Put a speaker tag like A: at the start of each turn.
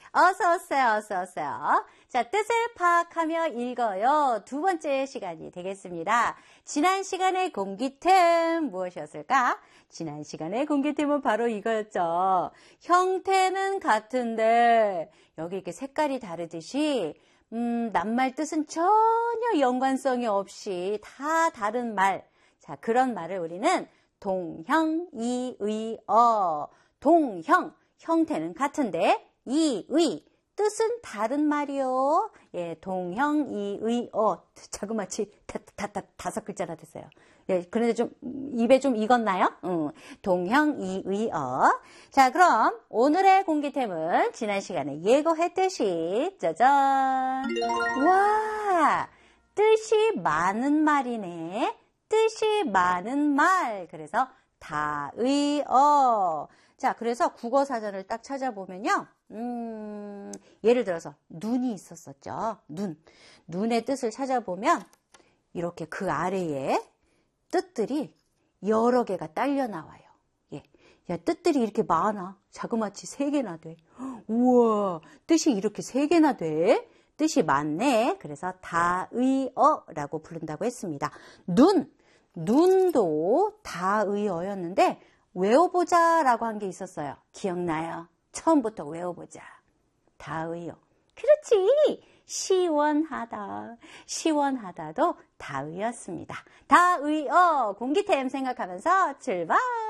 A: 어서 오세요, 어서 오세요. 자, 뜻을 파악하며 읽어요. 두 번째 시간이 되겠습니다. 지난 시간의 공기템 무엇이었을까? 지난 시간의 공기템은 바로 이거였죠. 형태는 같은데 여기 이렇게 색깔이 다르듯이 낱말 뜻은 전혀 연관성이 없이 다 다른 말. 자, 그런 말을 우리는 동형이의어. 동형, 형태는 같은데 이의, 뜻은 다른 말이요. 예, 동형이의어. 자그마치 다섯 글자나 됐어요. 예, 그런데 좀 입에 좀 익었나요? 동형이의어. 자, 그럼 오늘의 공기템은 지난 시간에 예고했듯이 짜잔. 와, 뜻이 많은 말이네. 뜻이 많은 말. 그래서 다의어. 자, 그래서 국어 사전을 딱 찾아보면요. 예를 들어서 눈이 있었었죠. 눈의 뜻을 찾아보면 이렇게 그 아래에 뜻들이 여러 개가 딸려 나와요. 예. 야, 뜻들이 이렇게 많아. 자그마치 3개나 돼. 우와, 뜻이 이렇게 3개나 돼? 뜻이 많네. 그래서 다의어라고 부른다고 했습니다. 눈도 다의어였는데 외워보자라고 한 게 있었어요. 기억나요? 처음부터 외워보자. 다의어. 그렇지. 시원하다도 다의어였습니다. 다의어 공기템 생각하면서 출발!